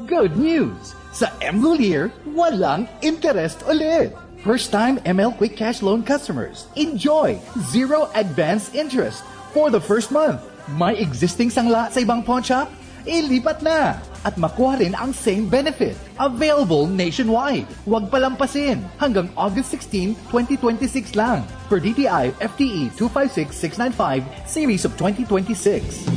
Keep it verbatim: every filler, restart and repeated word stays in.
good news! Sa M-Lulier, walang interest ulit. First-time M L Quick Cash Loan customers, enjoy zero advance interest for the first month. May existing sangla sa ibang pawn shop? Ilipat na! At makuha rin ang same benefit. Available nationwide. Huwag palampasin. Hanggang August sixteenth, twenty twenty-six lang. Per D T I F T E two five six six nine five, Series of twenty twenty-six.